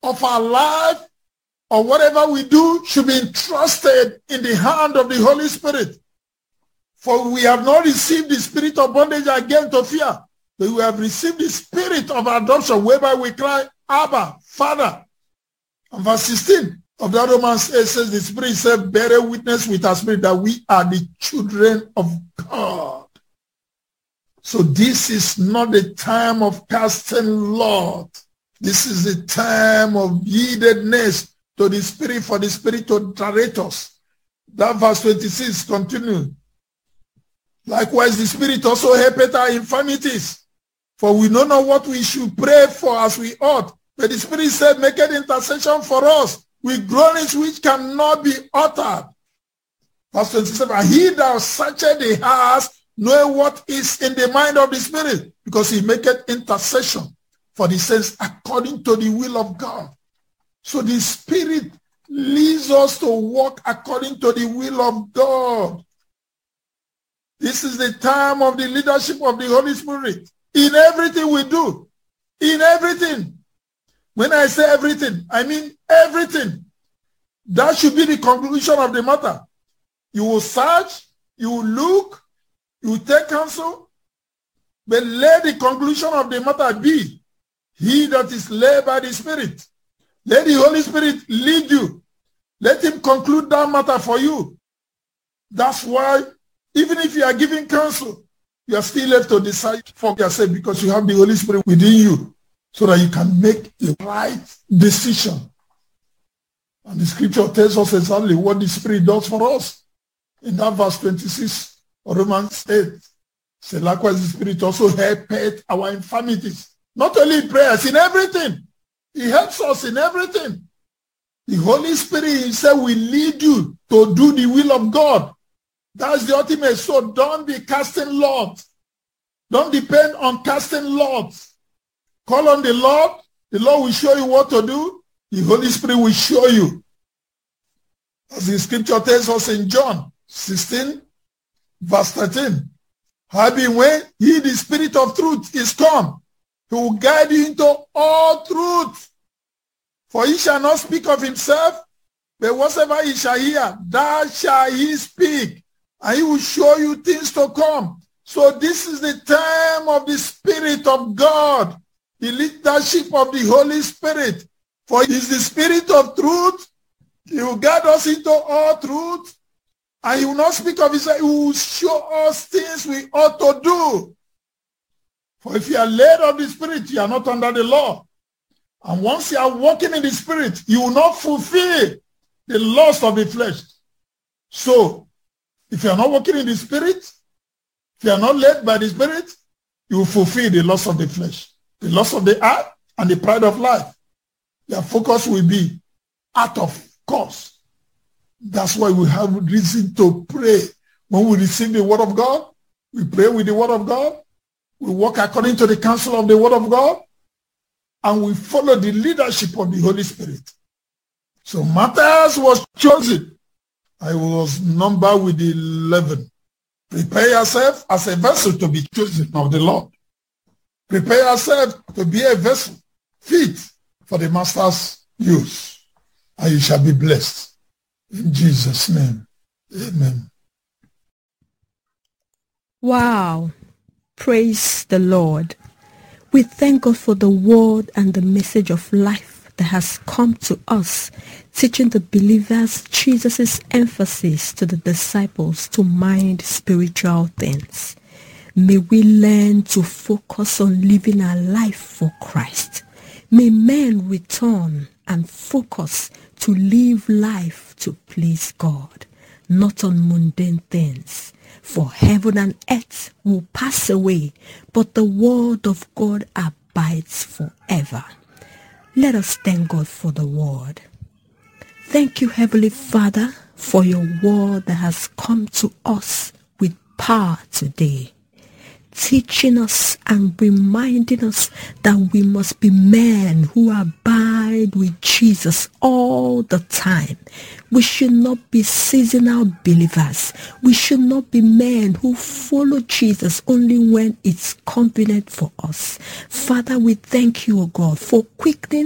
of our life or whatever we do should be entrusted in the hand of the Holy Spirit. For we have not received the spirit of bondage again to fear, but we have received the spirit of adoption, whereby we cry, Abba, Father. And verse 16 of that Romans 8 says, the Spirit said, bear witness with our spirit that we are the children of God. So this is not the time of casting lot. This is the time of yieldedness to the Spirit, for the Spirit to direct us. That verse 26 continues. Likewise, the Spirit also helpeth our infirmities, for we know not what we should pray for as we ought. But the Spirit said, make an intercession for us with groanings which cannot be uttered. Verse 27, and he that searcheth the hearts knoweth what is in the mind of the Spirit, because he maketh intercession for the saints according to the will of God. So the Spirit leads us to walk according to the will of God. This is the time of the leadership of the Holy Spirit in everything we do. In everything. When I say everything, I mean everything. That should be the conclusion of the matter. You will search, you will look, you will take counsel, but let the conclusion of the matter be he that is led by the Spirit. Let the Holy Spirit lead you. Let him conclude that matter for you. That's why even if you are giving counsel, you are still left to decide for yourself, because you have the Holy Spirit within you, so that you can make the right decision. And the scripture tells us exactly what the Spirit does for us. In that verse 26 of Romans 8, say, likewise the Spirit also helpeth our infirmities. Not only in prayers, in everything. He helps us in everything. The Holy Spirit himself will lead you to do the will of God. That's the ultimate. So don't be casting lots. Don't depend on casting lots. Call on the Lord. The Lord will show you what to do. The Holy Spirit will show you. As the scripture tells us in John 16, verse 13. Having when he, the Spirit of truth, is come, he will guide you into all truth. For he shall not speak of himself, but whatsoever he shall hear, that shall he speak. And he will show you things to come. So this is the time of the Spirit of God, the leadership of the Holy Spirit. For he is the Spirit of truth. He will guide us into all truth. And he will not speak of himself. He will show us things we ought to do. For if you are led of the Spirit, you are not under the law. And once you are walking in the Spirit, you will not fulfill the lust of the flesh. So, if you are not walking in the Spirit, if you are not led by the Spirit, you will fulfill the lust of the flesh, the lust of the eye, and the pride of life. Your focus will be out of course. That's why we have reason to pray. When we receive the word of God, we pray with the word of God. We walk according to the counsel of the word of God. And we follow the leadership of the Holy Spirit. So Matthias was chosen. I was numbered with 11. Prepare yourself as a vessel to be chosen of the Lord. Prepare yourself to be a vessel fit for the Master's use. And you shall be blessed. In Jesus' name, amen. Wow. Praise the Lord. We thank God for the word and the message of life that has come to us, teaching the believers Jesus' emphasis to the disciples to mind spiritual things. May we learn to focus on living our life for Christ. May men return and focus to live life to please God, not on mundane things. For heaven and earth will pass away, but the word of God abides forever. Let us thank God for the word. Thank you, Heavenly Father, for your word that has come to us with power today, teaching us and reminding us that we must be men who abide with Jesus all the time. We should not be seasonal believers. We should not be men who follow Jesus only when it's convenient for us. Father, we thank you, O God, for quickening